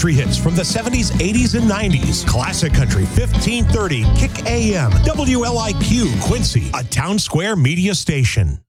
country hits from the 70s, 80s, and 90s. Classic Country 1530 Kick AM. WLIQ Quincy, a Town Square media station.